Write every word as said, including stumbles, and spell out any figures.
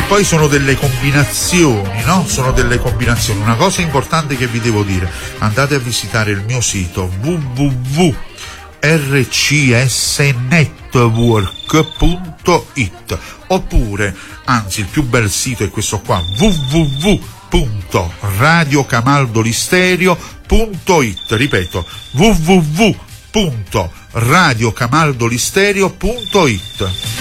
poi sono delle combinazioni, no? Sono delle combinazioni. Una cosa importante che vi devo dire: andate a visitare il mio sito w w w punto r c s network punto i t, oppure, anzi il più bel sito è questo qua, w w w punto radio camaldolisterio punto i t, ripeto w w w punto radio camaldolisterio punto i t.